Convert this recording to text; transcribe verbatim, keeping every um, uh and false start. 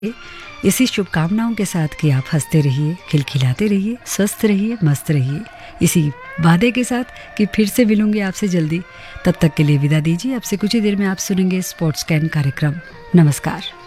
इसी शुभकामनाओं के साथ कि आप हंसते रहिए, खिलखिलाते रहिए, स्वस्थ रहिए, मस्त रहिए, इसी वादे के साथ कि फिर से मिलूंगी आपसे जल्दी। तब तक के लिए विदा दीजिए। आपसे कुछ ही देर में आप सुनेंगे स्पोर्ट्स कैन कार्यक्रम। नमस्कार।